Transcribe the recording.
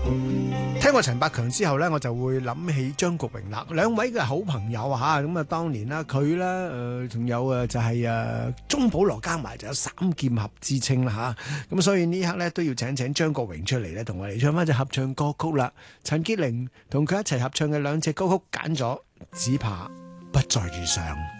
聽過陳百強之後咧，我就會諗起張國榮啦，兩位嘅好朋友吓，咁啊當年啦，佢咧仲有就係鍾保羅加埋就有三劍俠之稱啦吓，咁所以呢刻咧都要請張國榮出嚟咧，同我哋唱翻隻合唱歌曲啦。陳潔靈同佢一齊合唱嘅兩隻歌曲，揀咗只怕不再遇上。